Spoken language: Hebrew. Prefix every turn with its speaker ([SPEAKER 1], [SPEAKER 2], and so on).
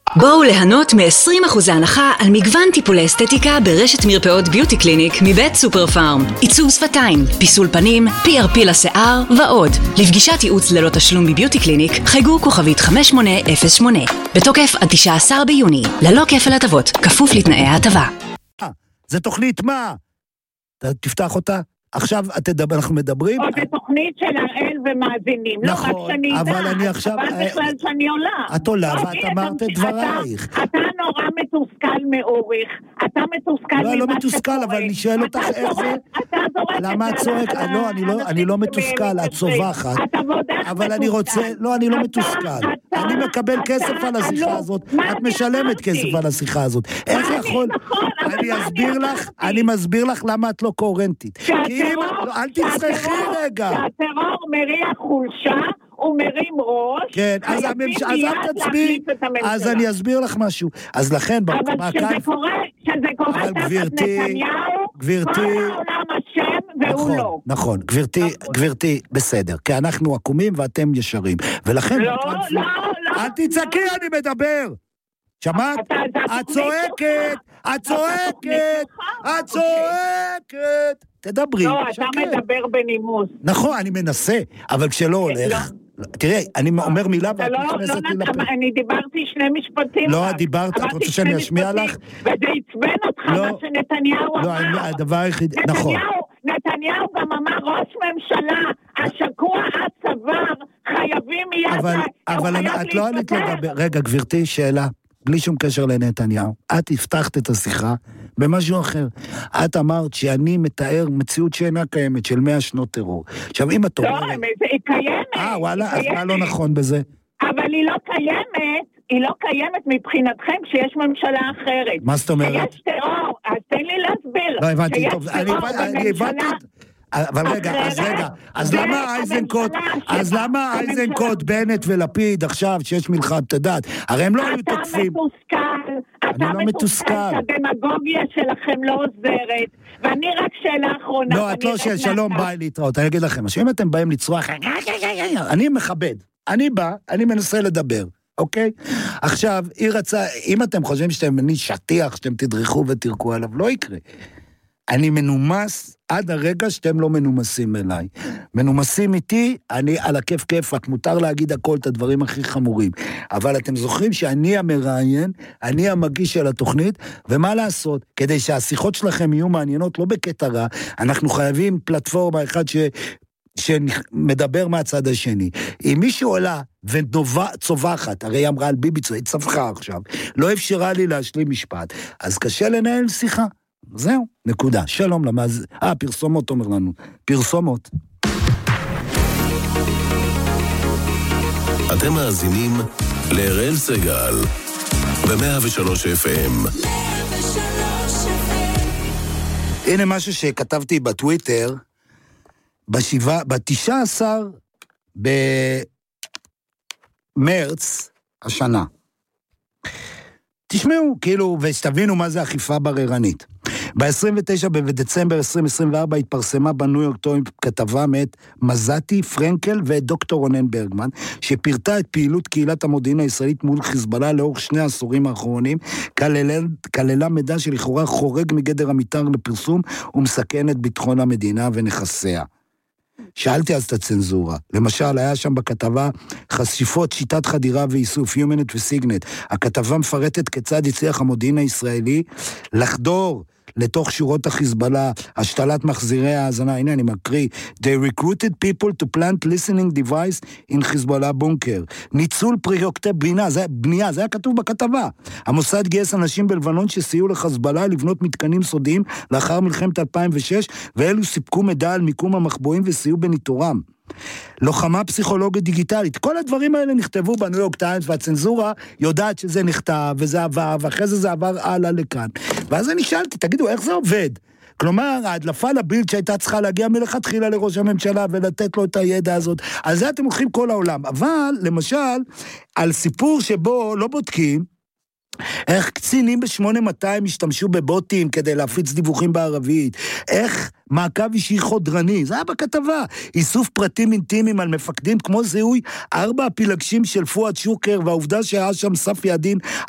[SPEAKER 1] בואו ליהנות מ-20% הנחה על מגוון טיפולי אסתטיקה ברשת מרפאות ביוטי קליניק מבית סופר פארם. עיצוב שפתיים, פיסול פנים, PRP לשיער ועוד. לפגישת ייעוץ ללא תשלום בביוטי קליניק, חייגו כוכבית 5808. בתוקף עד 19 ביוני, ללא כפל הטבות, כפוף לתנאי ההטבה.
[SPEAKER 2] זה תוכנית מה? תפתח אותה. עכשיו אנחנו מדברים...
[SPEAKER 3] או זה תוכנית של הראל ומאזינים.
[SPEAKER 2] נכון,
[SPEAKER 3] לא רק שאני
[SPEAKER 2] אבל
[SPEAKER 3] יודעת,
[SPEAKER 2] אני עכשיו...
[SPEAKER 3] אבל בכלל שאני עולה.
[SPEAKER 2] את עולה ואת אמרת את דברייך.
[SPEAKER 3] אתה נורא מתוסכל מאוריך. אתה מתוסכל ממה שקורה.
[SPEAKER 2] לא מתוסכל, אבל אני שואל אותך איך זה... למה את צועק? לא, אני לא מתוסכל, את צווחת. אבל אני רוצה... לא, אני לא מתוסכל. אני מקבל כסף על השיחה הזאת. את משלמת כסף על השיחה הזאת. איך יכול... אני מסביר לך למה את לא קוהרנטית. אל תצטרכי רגע.
[SPEAKER 3] שהטרור מריח חולשה, הוא מרים ראש.
[SPEAKER 2] כן, אז אל תצביעי, אז אני אסביר לך משהו. אז לכן,
[SPEAKER 3] אבל כשזה קורה תחת נתניהו, כל העולם אשם והוא לא.
[SPEAKER 2] נכון, גברתי, בסדר, כי אנחנו עקומים ואתם ישרים. ולכן...
[SPEAKER 3] לא.
[SPEAKER 2] אל תצעקי, אני מדבר. שמעת? את צועקת. תדברי.
[SPEAKER 3] לא, אתה מדבר בנימוס.
[SPEAKER 2] נכון, אני מנסה, אבל כשלא הולך... תראה, אני אומר מילה ואת נכנסת לי לפה.
[SPEAKER 3] אני דיברתי 2 משפטים.
[SPEAKER 2] לא, דיברת, את רוצה שאני אשמיע לך?
[SPEAKER 3] וזה עצבן אותך מה שנתניהו אמר.
[SPEAKER 2] לא, הדבר היחיד, נכון.
[SPEAKER 3] נתניהו גם אמר ראש ממשלה, השקוע עד צוואר, חייבים מיד...
[SPEAKER 2] אבל את לא עלית לדבר. רגע, גברתי, שאלה. בלי שום קשר לנתניהו. את הבטחת את השיחה במשהו אחר. את אמרת שאני מתאר מציאות שאינה קיימת, של 100 שנות טרור. עכשיו, אם את אומרת...
[SPEAKER 3] לא, היא קיימת.
[SPEAKER 2] וואלה, אז מה לא נכון בזה?
[SPEAKER 3] אבל היא לא קיימת מבחינתכם כשיש ממשלה אחרת.
[SPEAKER 2] מה זאת אומרת?
[SPEAKER 3] שיש טרור, אז תן לי להסביר.
[SPEAKER 2] לא, הבנתי, טוב, אני הבנתי... אבל רגע, אז למה איזנקוט, בנט ולפיד עכשיו שיש מלחמת הדת? הרי הם לא היו תוקפים.
[SPEAKER 3] אתה מתוסכל, הדמגוגיה שלכם לא עוזרת, ואני רק שאלה אחרונה.
[SPEAKER 2] לא, את לא שלום, ביי להתראות, אני אגיד לכם, אם אתם באים לצרוח, אני מכבד, אני בא, אני מנסה לדבר. אוקיי? עכשיו, אם אתם חושבים אני שטיח, שאתם תדרכו ותרקו עליו, לא יקרה. אני מנומס עד הרגע שאתם לא מנומסים אליי. מנומסים איתי, אני על הכיף כיף, רק מותר להגיד הכל את הדברים הכי חמורים. אבל אתם זוכרים שאני המראיין, אני המגיש של התוכנית, ומה לעשות? כדי שהשיחות שלכם יהיו מעניינות, לא בקטע רע, אנחנו חייבים פלטפורמה אחד שמדבר מהצד השני. אם מישהו עולה וצובחת, הרי היא אמרה על ביבי צווחה עכשיו, לא אפשרה לי להשלים משפט, אז קשה לנהל שיחה. זהו, נקודה. שלום למאז... פרסומות אומר לנו. פרסומות.
[SPEAKER 4] אתם מאזינים להראל סגל ב-103 FM.
[SPEAKER 2] הנה משהו שכתבתי בטוויטר ב-19 במרץ השנה. תשמעו, כאילו, ושתבינו מה זה אכיפה בררנית. ב-29 בדצמבר 2024 התפרסמה בניו יורק טיימס כתבה מאת מזאתי פרנקל ודוקטור רונן ברגמן, שפירטה את פעילות קהילת המודיעין הישראלית מול חיזבאללה לאורך 2 העשורים האחרונים, כללה מידע שלכאורה חורג מגדר המותר לפרסום ומסכן את ביטחון המדינה ונכסיה. שאלתי אז את הצנזורה. למשל, היה שם בכתבה חשיפות שיטת חדירה ואיסוף, יומנט וסיגנט. הכתבה מפרטת כיצד הצליח המודיעין הישראלי לחדור לתוך שורות החיזבאללה, השתלת מחזירי ההאזנה, הנה אני מקריא, they recruited people to plant listening device in חיזבאללה בונקר, ניצול פרויקטי בנייה, זה היה כתוב בכתבה. המוסד גייס אנשים בלבנון שסייעו לחיזבאללה לבנות מתקנים סודיים לאחר מלחמת 2006, ואלו סיפקו מידע על מיקום המחבואים וסייעו בניטורם. לוחמה פסיכולוגית דיגיטלית, כל הדברים האלה נכתבו בניו יורק טיימס, והצנזורה יודעת שזה נכתב, וזה עבר, ואחרי זה עבר הלאה לכאן. ואז אני שאלתי, תגידו, איך זה עובד? כלומר, ההדלפה לבילד שהייתה צריכה להגיע מלכתחילה לראש הממשלה, ולתת לו את הידע הזאת, על זה אתם הולכים כל העולם. אבל, למשל, על סיפור שבו לא בודקים, איך קצינים ב-8200 השתמשו בבוטים כדי להפיץ דיווחים בערבית, איך מעקב אישי חודרני, זה היה בכתבה, איסוף פרטים אינטימיים על מפקדים כמו זיהוי 4 הפילגשים של פואד שוקר, והעובדה שהיה שם סף יעדין